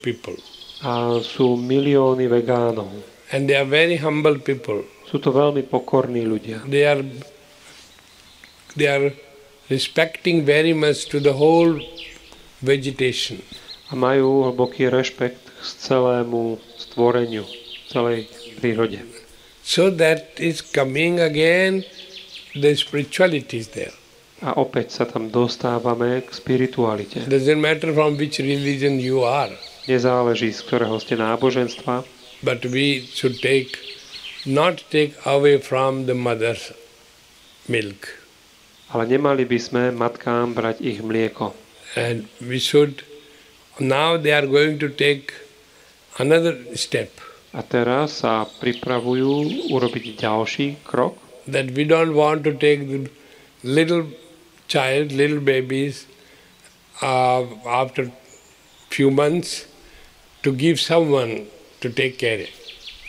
people. A sú milióny vegánov. And they are very humble people. Sú to veľmi pokorní ľudia. They are respecting very much to the whole vegetation. A majú hlboký rešpekt k celému stvoreniu, celej prírode. So that is coming again, the spirituality is there. A opäť sa tam dostávame k spiritualite. Doesn't matter from which religion you are. Nezáleží, z ktorého ste náboženstva. But we should not take away from the mother's milk. Ale nemali by sme matkám brať ich mlieko. And we should, now they are going to take another step. A teraz sa pripravujú urobiť ďalší krok. That we don't want to take the little babies after few months to give someone to take care of.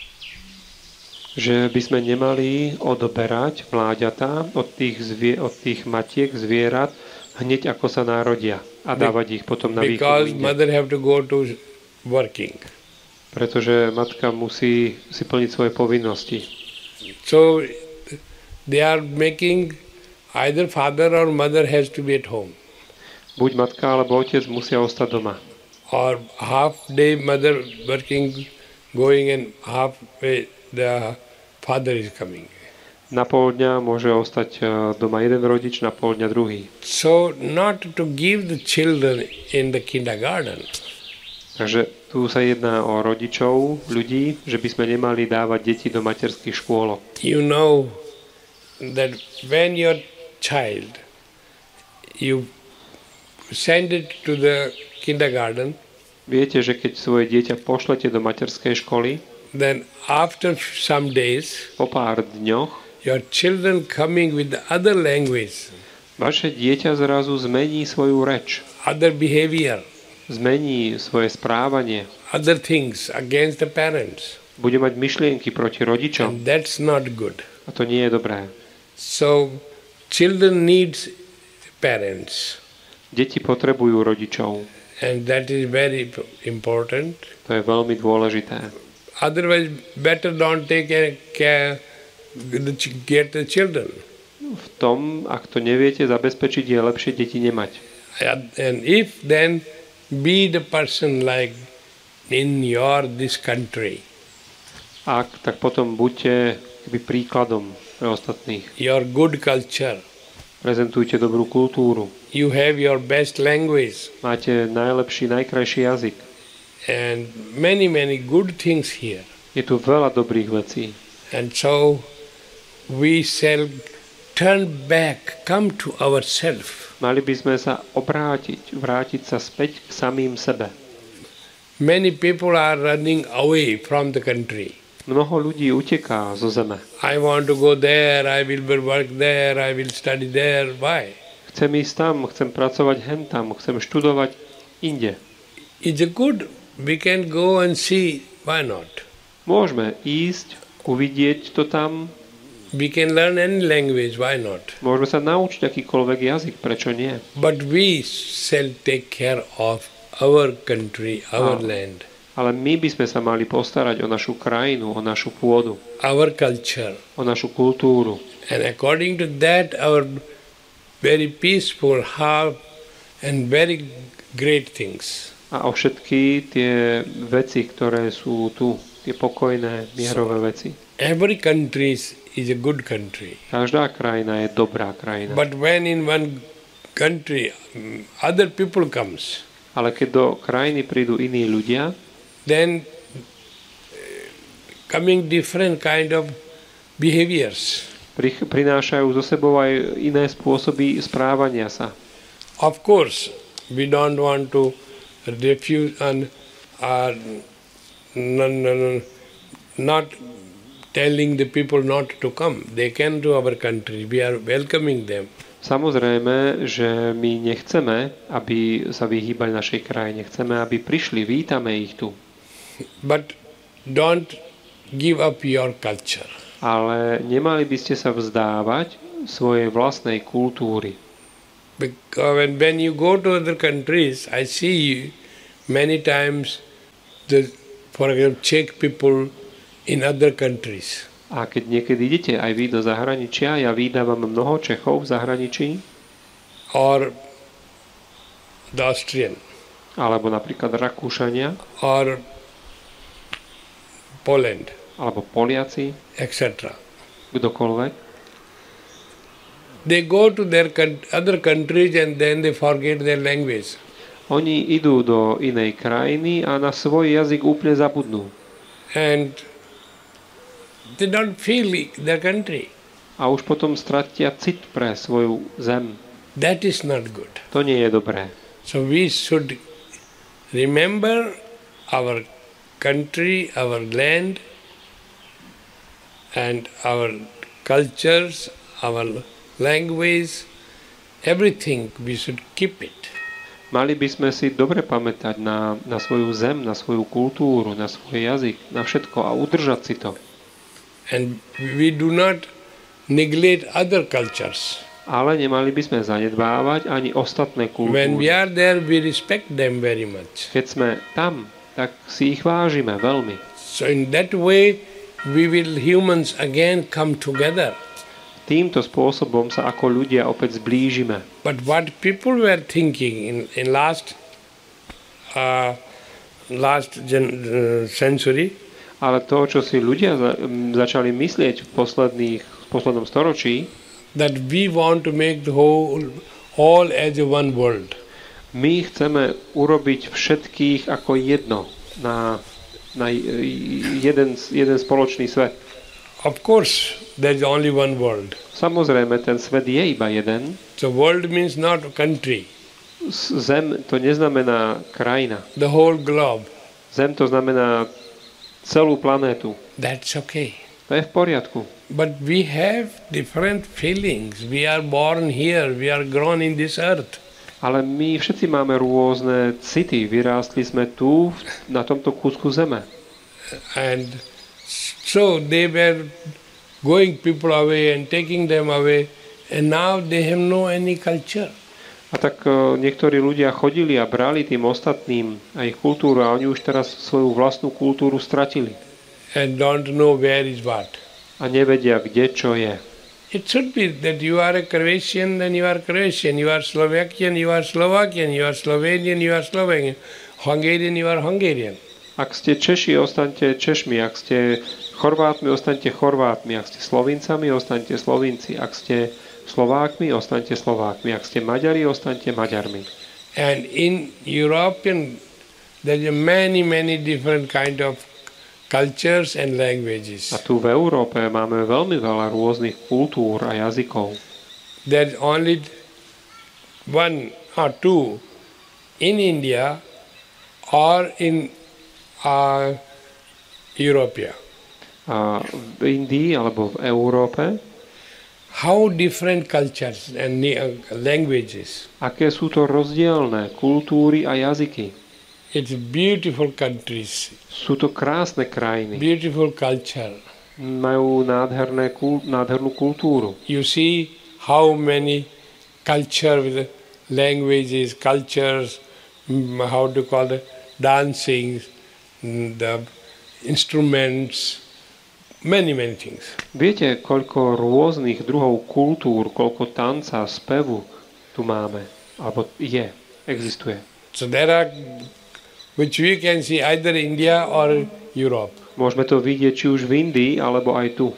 Že by sme nemali odoberať mláďatá od tých matiek zvierat hneď ako sa narodia a dávať ich potom na výchovu. Because mother have to go to working. Pretože matka musí si plniť svoje povinnosti. So they are making either father or mother has to be at home. Buď matka alebo otec musia ostať doma. Or half day mother working, going, and half day the father is coming. Na pol dňa môže ostať doma jeden rodič, na pol dňa druhý. So not to give the children in the kindergarten. Takže tu sa jedná o rodičov, ľudí, že by sme nemali dávať deti do materských škôlok. You know that when your child, you send it to the kindergarten. Viete, že keď svoje dieťa pošlete do materskej školy, then after some days, po pár dňoch, your children coming with the other language, vaše dieťa zrazu zmení svoju reč, other behavior, zmení svoje správanie, other things against the parents. Bude mať myšlienky proti rodičom. And that's not good. A to nie je dobré. So children needs parents. Deti potrebujú rodičov. And that is very important. To je veľmi dôležité. Otherwise, better don't take care get the children. V tom, ak to neviete zabezpečiť, je lepšie deti nemať. And if then be the person like in this country. Ak, tak potom buďte príkladom pre ostatných. Your good culture. Prezentujte dobrú kultúru. You have your best language. Máte najlepší, najkrajší jazyk. And many good things here. Je tu veľa dobrých vecí. And so we shall turn back, come to ourselves. Mali by sme sa vrátiť sa späť k samým sebe. Many people are running away from the country. Mnoho ľudí uteká zo zeme. I want to go there, I will work there, I will study there. Why? Chcem ísť tam, chcem pracovať hentam, chcem študovať inde. It's good, we can go and see, why not? Môžeme ísť, uvidieť to tam. We can learn any language, why not? Môžeme sa naučiť akýkoľvek jazyk, prečo nie? But we shall take care of our country, our land. Ale my by sme sa mali postarať o našu krajinu, o našu pôdu. Our culture. O našu kultúru. And according to that, our very peaceful heart and very great things. A o všetky tie veci, ktoré sú tu, tie pokojné, mierové veci. Every country is a good country. Každá krajina je dobrá krajina. But when in one country other people comes, ale keď do krajiny prídu iní ľudia, then coming different kind of behaviors. Prinášajú so sebou aj iné spôsoby správania sa. Of course, we don't want to refuse and not telling the people not to come. They can to our country. We are welcoming them. Samozrejme, že my nechceme, aby sa vyhýbali našej krajine. Chceme, aby prišli, vítame ich tu. But don't give up your culture. Ale nemali by ste sa vzdávať svojej vlastnej kultúry. Because when you go to other countries, I see many times for example, Czech people in other countries. A keď niekedy idete aj vy do zahraničia, ja vydávam mnoho Čechov v zahraničí, or the Austrian, alebo napríklad Rakúšania, or Poland, alebo Poliaci, etc. kdokoľvek. They go to their other countries and then they forget their language. Oni idú do inej krajiny a na svoj jazyk úplne zabudnú. And they don't feel their country. A už potom stratia cit pre svoju zem. That is not good. To nie je dobré. So we should remember our country, our land, and our cultures, our language, everything, we should keep it. Mali by sme si dobre pamätať na svoju zem, na svoju kultúru, na svoj jazyk, na všetko a udržať si to. And we do not neglect other cultures. Ale nemali by sme zanedbávať ani ostatné When we kultúry. are there, we respect them very much. Keď sme tam, tak si ich vážime veľmi. So in that way, we will humans again come together. Týmto spôsobom sa ako ľudia opäť zblížime. But what people were thinking in last century, Ale to, čo si ľudia začali myslieť v poslednom storočí, that we want to make the all as a one world. my chceme urobiť všetkých ako jedno, na jeden spoločný svet. Of course, there is only one world. Samozrejme, ten svet je iba jeden. So world means not a country. Zem to neznamená krajina. The whole globe. Zem to znamená celú planétu. That's okay. To je v poriadku. But we have different feelings. We are born here. We are grown in this earth. Ale my všetci máme rôzne city. Vyrástli sme tu, na tomto kúsku zeme. And so they were going people away and taking them away. And now they have no any culture. A tak niektorí ľudia chodili a brali tým ostatným a ich kultúru a oni už teraz svoju vlastnú kultúru stratili. And don't know where is what. A nevedia, kde čo je. It should be that you are a Croatian, then you are Croatian. You are Slovakian, you are Slovakian. You are Slovenian, you are Slovenian. Hungarian, you are Hungarian. Ak ste Češi, ostaňte Češmi. Ak ste Chorvátmi, ostaňte Chorvátmi. Ak ste Slovincami, ostaňte Slovinci. Ak ste Slovákmi, ostaňte Slovákmi. Ak ste Maďari, ostaňte Maďarmi. And in European, there are many different kind of cultures and languages. A tu v Európe máme veľmi veľa rôznych kultúr a jazykov. There's only one or two in India or in Europe. A v Indii alebo v Európe, How different cultures and languages. aké sú to rozdielne kultúry a jazyky. It's beautiful countries, Sú to krásne krajiny. beautiful culture. Majú nádhernú kultúru. You see how many culture with languages, cultures, how to call it, dancing, the instruments, many things. Viete, koľko rôznych druhov kultúr, koľko tanca, spevu tu máme? Alebo existuje. So there are, which we can see either India or Europe. Môžeme to vidieť či už v Indii, alebo aj tu.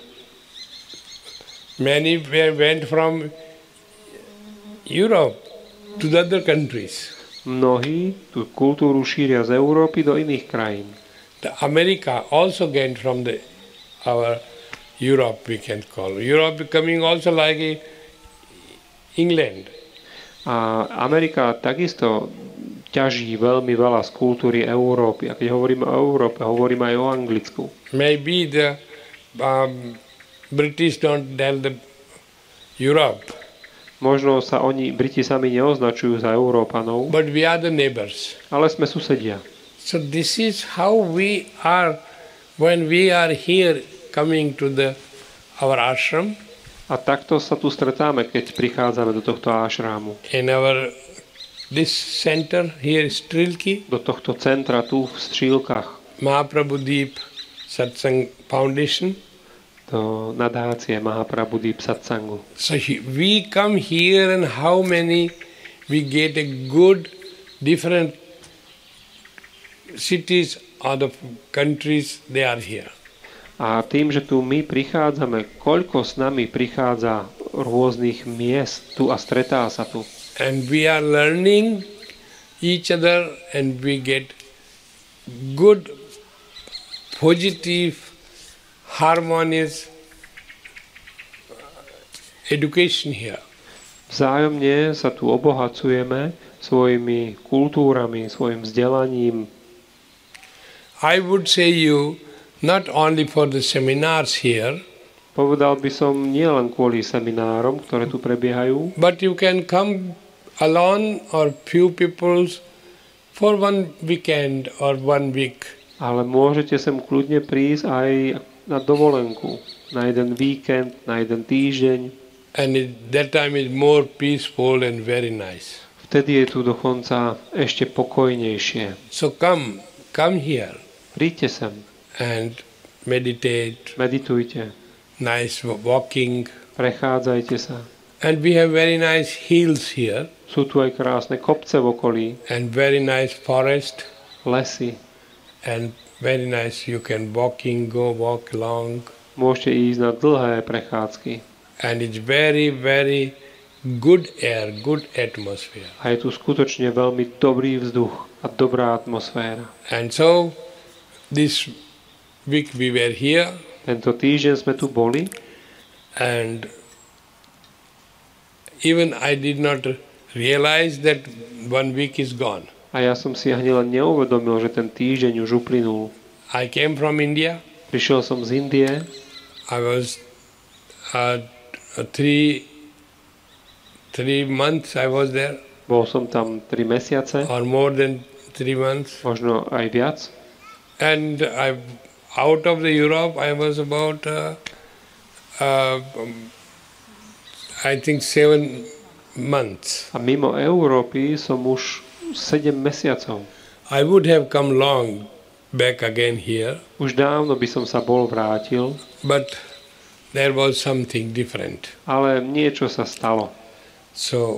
Many went from Europe to the other countries. Mnohí tú kultúru šíria z Európy do iných krajín. The America also gained from our Europe, we can call. Europe becoming also like England. A Amerika takisto ťaží veľmi veľa z kultúry Európy. A keď hovoríme o Európe, hovoríme aj o Anglicku. Maybe the British don't tell the Europe, Možno sa Briti sami neoznačujú za Európanov, but we are the neighbors. ale sme susedia. So this is how we are when we are here coming to our ashram. A takto sa tu stretáme, keď prichádzame do tohto ášrámu. In this center here is Strilki. Do tohto centra tu v Střílkach. Mahaprabhu Deep Satsang Foundation. do nadácie Mahaprabhu Deep Satsangu. So we come here, and how many we get a good different cities or the countries they are here. A tým, že tu my prichádzame, koľko s nami prichádza rôznych miest tu a stretá sa tu. And we are learning each other, and we get good, positive, harmonious education here. Vzájomne sa tu obohacujeme svojimi kultúrami, svojim vzdelaním. I would say you, not only for the seminars here, Povedal by som nielen kvôli seminárom, ktoré tu prebiehajú, but you can come alone or few peoples for one weekend or 1 week. ale môžete sem kľudne prísť aj na dovolenku, na jeden víkend, na jeden týždeň. And that time is more peaceful and very nice. Vtedy je tu dokonca ešte pokojnejšie. So come here Príďte sem, and meditate, meditujte, nice walking. prechádzajte sa. And we have very nice hills here Sú tu aj krásne kopce v okolí, and very nice forest, lesy. and very nice you can walk along. Môžete ísť na dlhé prechádzky. And it's very, very good air, good atmosphere. A je tu skutočne veľmi dobrý vzduch a dobrá atmosféra. And so this week we were here, Tento týždeň sme tu boli and even I did not realize that 1 week is gone. a ja som si ani len neuvedomil, že ten týždeň už uplynul. I came from India. Prišiel som z Indie, I was 3 months I was there, bol som tam 3 mesiace, or more than 3 months. možno aj viac. And out of the Europe I was about I think 7 months. A mimo Európy som už 7 mesiacov. I would have come long back again here, Už dávno by som sa bol vrátil, but there was something different. ale niečo sa stalo. So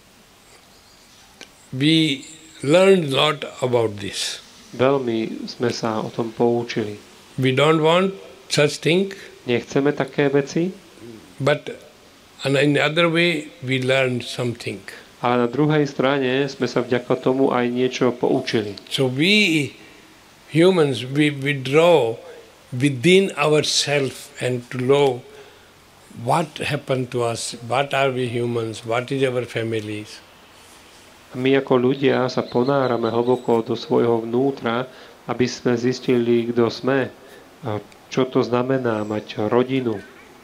we learned a lot about this. Veľmi sme sa o tom poučili. We don't want such thing, Nechceme také veci, but in other way we learned something. ale na druhej strane sme sa vďaka tomu aj niečo poučili. So we humans, we withdraw within ourselves and to know what happened to us, what are we humans, what is our families. A my ako ľudia sa ponárame hlboko do svojho vnútra, aby sme zistili, kto sme, a čo to znamená mať rodinu.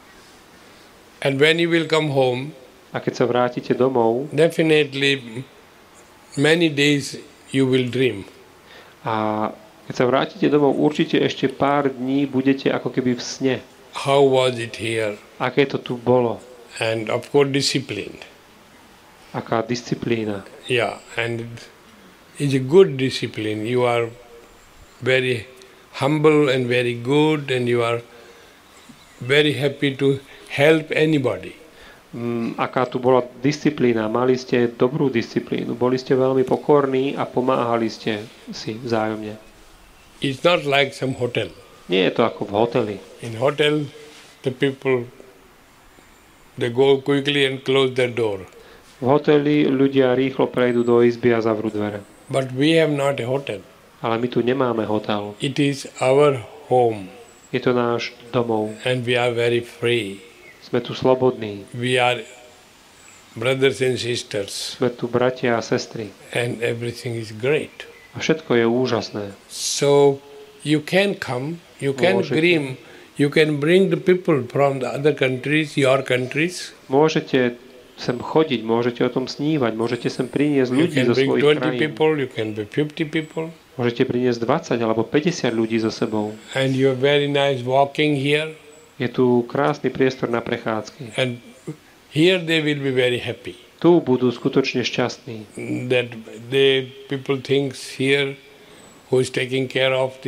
And when you will come home, A keď sa vrátite domov, definitely many days you will dream. a keď sa vrátite domov, určite ešte pár dní budete ako keby v sne. How was it here? Aké to tu bolo, And of course disciplined. aká disciplína. Yeah, and it's a good discipline. You are very humble and very good, and you are very happy to help anybody. Aká tu bola disciplína, mali ste dobrú disciplínu, boli ste veľmi pokorní a pomáhali ste si vzájomne. It's not like some hotel. Nie je to ako v hoteli. In hotel, the people, they go quickly and close their door. V hoteli ľudia rýchlo prejdú do izby a zavrú dvere. But we have not a hotel. Ale my tu nemáme hotel. It is our home, Je to náš domov. and we are very free. Sme tu slobodní. We are brothers and sisters, Sme tu bratia a sestry. and everything is great. A všetko je úžasné. So you can come, you can Môžete. dream, you can bring the people from the other countries, your countries. Môžete sem chodiť, môžete o tom snívať, môžete sem priniesť You ľudí can zo bring svojich 20 krajín. people, you can be 50 people. Môžete priniesť 20 alebo 50 ľudí so sebou. And you have very nice walking here. Je tu krásny priestor na prechádzky. And here they will be very happy. Tu budú skutočne šťastní. That people thinks here who is taking care of